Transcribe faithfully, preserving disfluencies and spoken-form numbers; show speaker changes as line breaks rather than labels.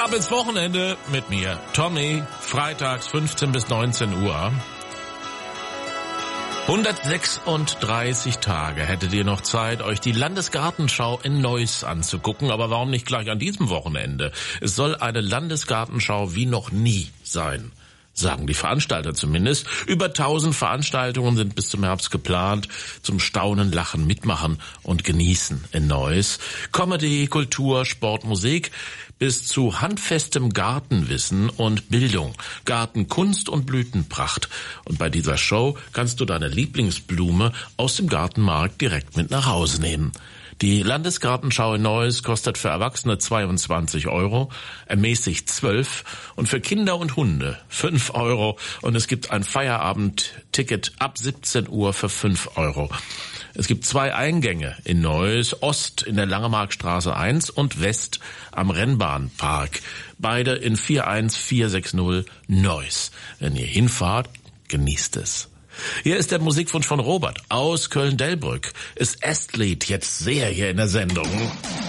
Ab ins Wochenende mit mir, Tommy, freitags fünfzehn bis neunzehn Uhr. hundertsechsunddreißig Tage hättet ihr noch Zeit, euch die Landesgartenschau in Neuss anzugucken, aber warum nicht gleich an diesem Wochenende? Es soll eine Landesgartenschau wie noch nie sein, sagen die Veranstalter zumindest. Über tausend Veranstaltungen sind bis zum Herbst geplant, zum Staunen, Lachen, Mitmachen und Genießen in Neuss. Comedy, Kultur, Sport, Musik bis zu handfestem Gartenwissen und Bildung, Gartenkunst und Blütenpracht. Und bei dieser Show kannst du deine Lieblingsblume aus dem Gartenmarkt direkt mit nach Hause nehmen. Die Landesgartenschau in Neuss kostet für Erwachsene zweiundzwanzig Euro, ermäßigt zwölf und für Kinder und Hunde fünf Euro. Und es gibt ein Feierabendticket ab siebzehn Uhr für fünf Euro. Es gibt zwei Eingänge in Neuss, Ost in der Langemarkstraße eins und West am Rennbahnpark. Beide in vier eins vier sechs null Neuss. Wenn ihr hinfahrt, genießt es. Hier ist der Musikwunsch von Robert aus Köln-Delbrück. Ist Estlied jetzt sehr hier in der Sendung.